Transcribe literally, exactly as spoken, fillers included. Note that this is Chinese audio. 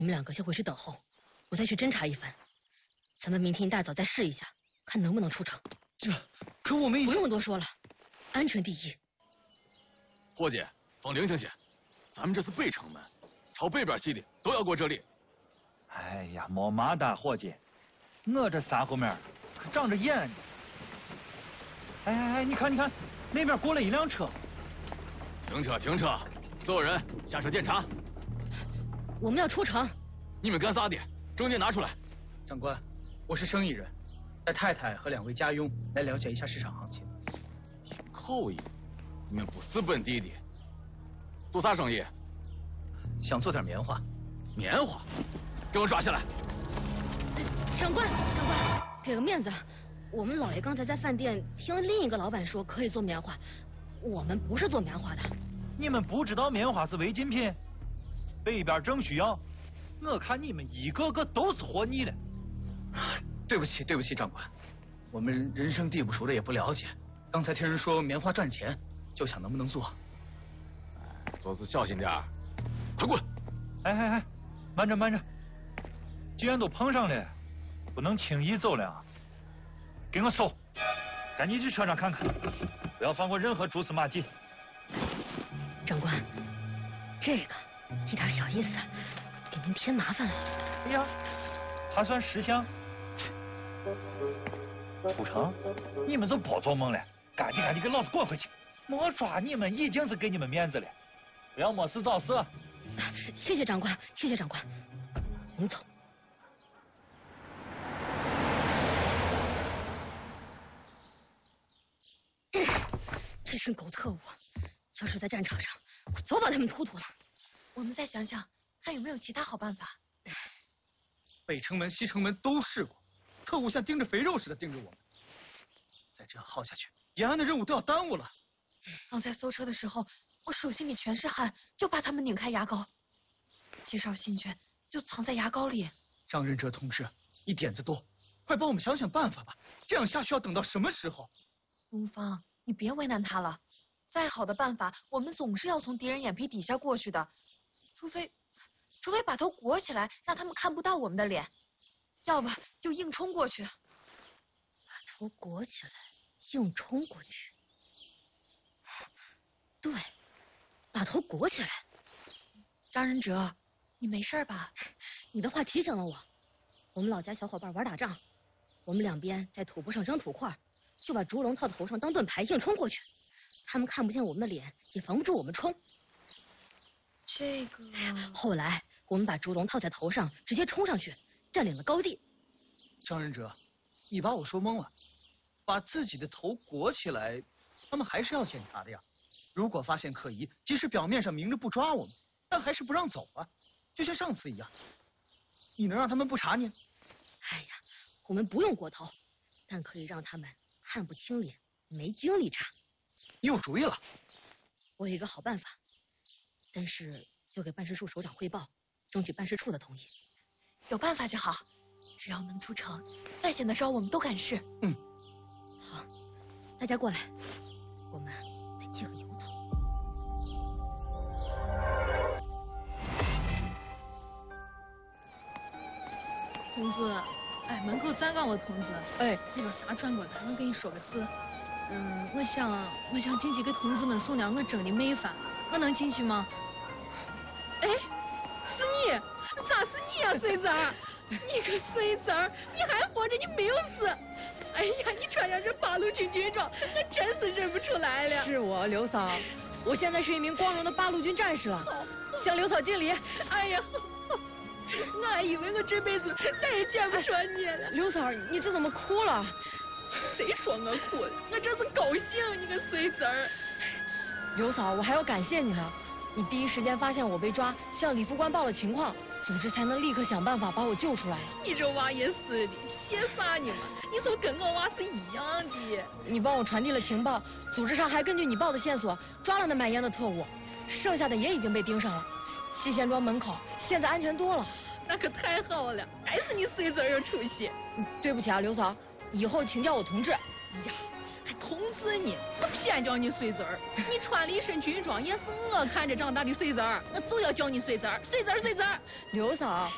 你们两个先回去等候，我再去侦查一番。咱们明天一大早再试一下，看能不能出城。 这，可我们已经不用多说了，安全第一。 伙计，放灵醒些，咱们这是北城门，朝北边去的都要过这里。 哎呀，没嘛的，伙计，我这山后面可长着眼呢。哎哎哎，你看你看，那边过来一辆车。 停车停车，所有人下车检查。 我们要出城。 你们干啥的？证件拿出来。 长官，我是生意人，带太太和两位家佣来了解一下市场行情。 口音，你们不是本地的，做啥生意？ 想做点棉花。 棉花？给我抓起来！ 长官，长官，给个面子，我们老爷刚才在饭店听另一个老板说可以做棉花，我们不是做棉花的。 你们不知道棉花是违禁品，北边正需要。我看你们一个个都是活腻的。 对不起，对不起，长官，我们人生地不熟的也不了解。刚才听人说棉花赚钱，就想能不能做。 做事小心点儿，快滚！ 哎哎哎，慢着慢着，既然都碰上了，不能轻易走了啊！给我搜，赶紧去车上看看，不要放过任何蛛丝马迹。 长官，这个一点小意思，给您添麻烦了。 哎呀，还算识相。出城，你们就别做梦了，赶紧赶紧给老子滚回去！没抓你们已经是给你们面子了，不要没事找事。 谢谢长官，谢谢长官，您走。这群狗特务，要是在战场上，我早把他们突突了。 我们再想想，看有没有其他好办法。 北城门、西城门都试过，特务像盯着肥肉似的盯着我们。再这样耗下去，延安的任务都要耽误了。 刚才搜车的时候，我手心里全是汗，就怕他们拧开牙膏。介绍信卷就藏在牙膏里。 张仁哲同志，你点子多，快帮我们想想办法吧。这样下去要等到什么时候？ 东方，你别为难他了。再好的办法，我们总是要从敌人眼皮底下过去的，除非，除非把头裹起来，让他们看不到我们的脸，要不就硬冲过去。 把头裹起来，硬冲过去。对，把头裹起来。 张仁哲，你没事吧？ 你的话提醒了我，我们老家小伙伴玩打仗，我们两边在土坡上扔土块，就把竹笼套头上当盾牌，硬冲过去。他们看不见我们的脸，也防不住我们冲。 这个…… 后来我们把竹笼套在头上，直接冲上去，占领了高地。 张仁哲，你把我说懵了。把自己的头裹起来，他们还是要检查的呀。如果发现可疑，即使表面上明着不抓我们，但还是不让走啊，就像上次一样。你能让他们不查你？ 哎呀，我们不用裹头，但可以让他们看不清脸，没精力查。 你有主意了？ 我有一个好办法，但是要给办事处首长汇报，争取办事处的同意。 有办法就好，只要能出城，再险的招我们都敢试。 嗯， 好，大家过来，我们得借个由头。 同志，哎，门口站岗我同志， 哎， 那个啥转过来，我跟你说个事。嗯，我想我想进去给同志们送点我蒸的美饭，我能进去吗？哎，是你，咋是你呀，水子儿？你个水子儿，你还活着，你没有死。哎呀，你穿上这八路军军装，我真是认不出来了。 是我刘嫂，我现在是一名光荣的八路军战士了，向刘嫂敬礼。 哎呀，我还以为我这辈子再也见不着你了。 刘嫂，你这怎么哭了？ 谁说我哭了？我这是高兴，你个水子儿。 刘嫂，我还要感谢你呢，你第一时间发现我被抓，向李副官报了情况，组织才能立刻想办法把我救出来。 你这娃也是的，谢啥你嘛？你都跟我娃是一样的。 你帮我传递了情报，组织上还根据你报的线索抓了那买烟的特务，剩下的也已经被盯上了。西贤庄门口现在安全多了。 那可太好了，还是你水子儿有出息。 对不起啊，刘嫂，以后请叫我同志。 呀，还同志呢？我偏叫你水子儿。你穿了一身军装，也是我看着长大的水子儿，我就要叫你水子儿，水子儿，水子儿。 刘嫂。